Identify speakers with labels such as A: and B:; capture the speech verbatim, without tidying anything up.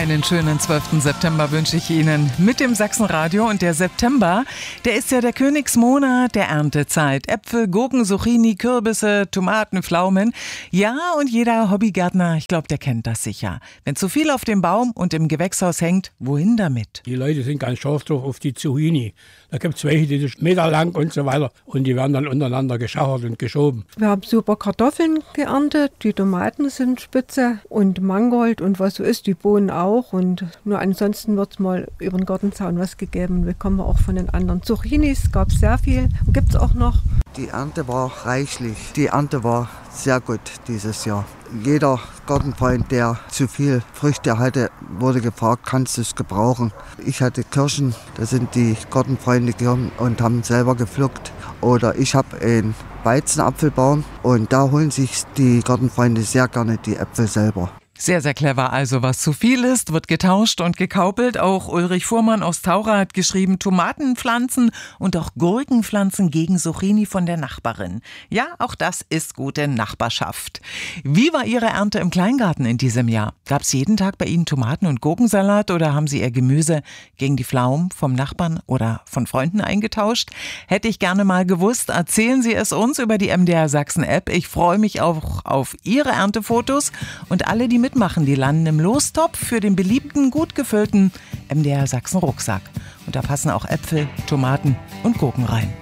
A: Einen schönen zwölften September wünsche ich Ihnen mit dem Sachsenradio. Und der September, der ist ja der Königsmonat der Erntezeit. Äpfel, Gurken, Zucchini, Kürbisse, Tomaten, Pflaumen. Ja, und jeder Hobbygärtner, ich glaube, der kennt das sicher. Wenn zu viel auf dem Baum und im Gewächshaus hängt, wohin damit?
B: Die Leute sind ganz scharf drauf auf die Zucchini. Da gibt es welche, die sind Meter lang und so weiter. Und die werden dann untereinander geschachert und geschoben.
C: Wir haben super Kartoffeln geerntet, die Tomaten sind spitze und Mangold und was so ist, die Bohnen auch. Und nur ansonsten wird mal über den Gartenzaun was gegeben. Bekommen wir auch von den anderen. Zucchinis gab es sehr viel, gibt es auch noch.
D: Die Ernte war reichlich. Die Ernte war sehr gut dieses Jahr. Jeder Gartenfreund, der zu viel Früchte hatte, wurde gefragt, kannst du es gebrauchen? Ich hatte Kirschen, da sind die Gartenfreunde gekommen und haben selber gepflückt. Oder ich habe einen Weizenapfelbaum und da holen sich die Gartenfreunde sehr gerne die Äpfel selber.
A: Sehr, sehr clever. Also was zu viel ist, wird getauscht und gekaupelt. Auch Ulrich Fuhrmann aus Taura hat geschrieben, Tomatenpflanzen und auch Gurkenpflanzen gegen Zucchini von der Nachbarin. Ja, auch das ist gute Nachbarschaft. Wie war Ihre Ernte im Kleingarten in diesem Jahr? Gab es jeden Tag bei Ihnen Tomaten- und Gurkensalat oder haben Sie Ihr Gemüse gegen die Pflaumen vom Nachbarn oder von Freunden eingetauscht? Hätte ich gerne mal gewusst. Erzählen Sie es uns über die M D R Sachsen App. Ich freue mich auch auf Ihre Erntefotos und alle, die mitmachen, die landen im Lostopf für den beliebten, gut gefüllten M D R Sachsen Rucksack. Und da passen auch Äpfel, Tomaten und Gurken rein.